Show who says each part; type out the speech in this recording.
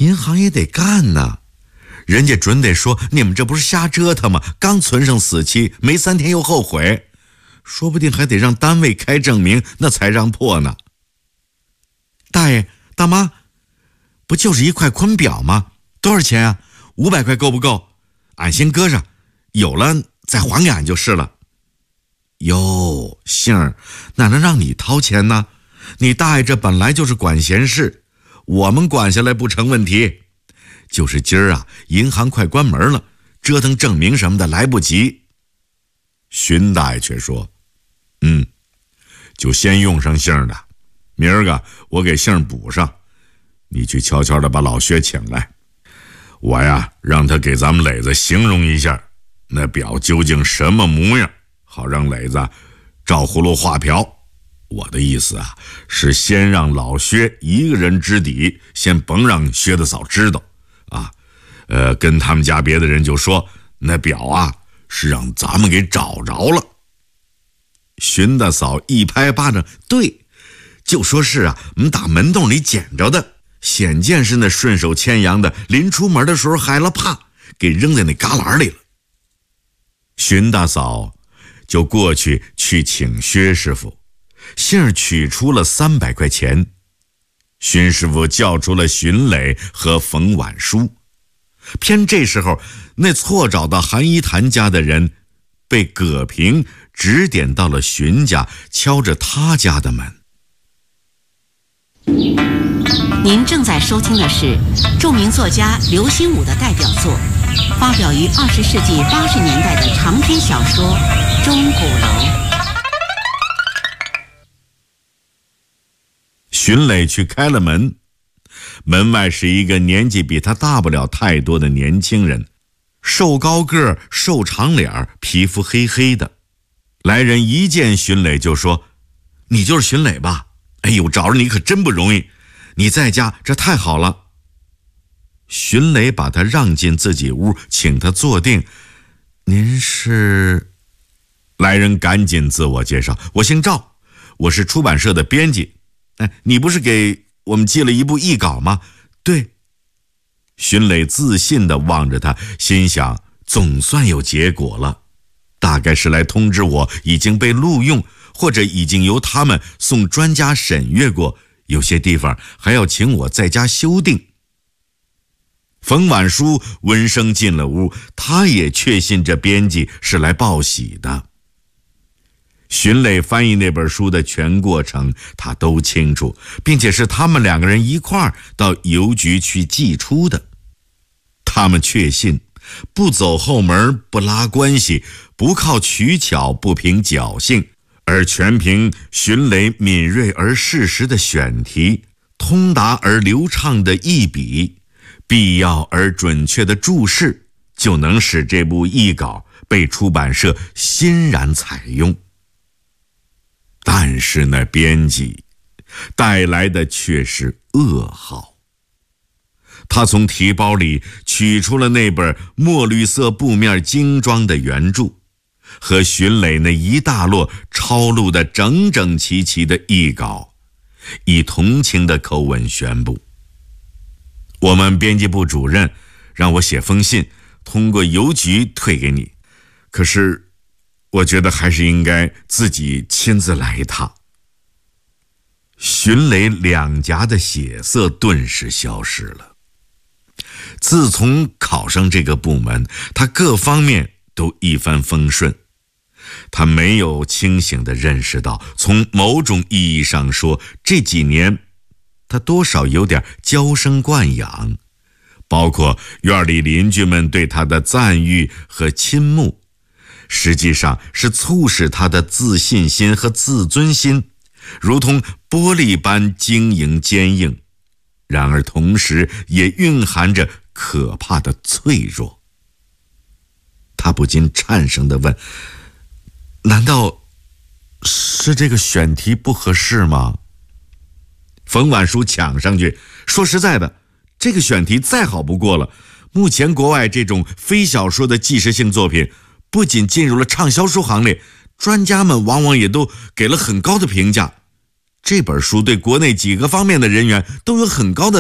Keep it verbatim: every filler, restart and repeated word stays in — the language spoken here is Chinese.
Speaker 1: 银行也得干呢，人家准得说你们这不是瞎折腾吗？刚存上死期，没三天又后悔，说不定还得让单位开证明，那才让破呢。大爷大妈，不就是一块坤表吗？多少钱啊？五百块够不够？俺先搁上，有了再还给俺就是了。哟，杏儿，哪能让你掏钱呢？你大爷这本来就是管闲事，我们管下来不成问题。就是今儿啊，银行快关门了，折腾证明什么的来不及。荀大爷却说：嗯，就先用上杏儿的，明儿个我给杏儿补上。你去悄悄的把老薛请来，我呀让他给咱们磊子形容一下那表究竟什么模样，好让磊子照葫芦画瓢。我的意思啊，是先让老薛一个人知底，先甭让薛大嫂知道啊。呃，跟他们家别的人就说那表啊是让咱们给找着了。荀大嫂一拍巴掌，对，就说是啊，我们打门洞里捡着的，显见是那顺手牵羊的，临出门的时候害了怕，给扔在那旮旯里了。荀大嫂就过去去请薛师傅，杏儿取出了三百块钱。荀师傅叫出了荀磊和冯婉书。偏这时候，那错找到韩一潭家的人被葛平指点到了荀家，敲着他家的门。
Speaker 2: 您正在收听的是著名作家刘心武的代表作，发表于二十世纪八十年代的长篇小说《钟鼓楼》。
Speaker 1: 荀磊去开了门，门外是一个年纪比他大不了太多的年轻人，瘦高个，瘦长脸，皮肤黑黑的。来人一见荀磊就说：你就是荀磊吧？哎呦，找着你可真不容易，你在家这太好了。荀磊把他让进自己屋，请他坐定。您是？来人赶紧自我介绍：我姓赵，我是出版社的编辑。哎，你不是给我们寄了一部译稿吗？对。荀磊自信地望着他，心想总算有结果了，大概是来通知我已经被录用，或者已经由他们送专家审阅过，有些地方还要请我在家修订。冯婉书闻声进了屋，他也确信这编辑是来报喜的。荀磊翻译那本书的全过程他都清楚，并且是他们两个人一块儿到邮局去寄出的。他们确信不走后门，不拉关系，不靠取巧，不凭侥幸，而全凭荀磊敏锐而适时的选题，通达而流畅的译笔，必要而准确的注释，就能使这部译稿被出版社欣然采用。但是那编辑带来的却是噩耗。他从提包里取出了那本墨绿色布面精装的原著，和荀磊那一大摞抄录的整整齐齐的译稿，以同情的口吻宣布：我们编辑部主任让我写封信，通过邮局退给你，可是我觉得还是应该自己亲自来一趟。荀磊两颊的血色顿时消失了。自从考上这个部门，他各方面都一帆风顺。他没有清醒地认识到，从某种意义上说，这几年他多少有点娇生惯养，包括院里邻居们对他的赞誉和倾慕，实际上是促使他的自信心和自尊心如同玻璃般晶莹坚硬，然而同时也蕴含着可怕的脆弱。他不禁颤声地问：难道是这个选题不合适吗？冯婉书抢上去说：实在的，这个选题再好不过了，目前国外这种非小说的纪实性作品不仅进入了畅销书行列，专家们往往也都给了很高的评价。这本书对国内几个方面的人员都有很高的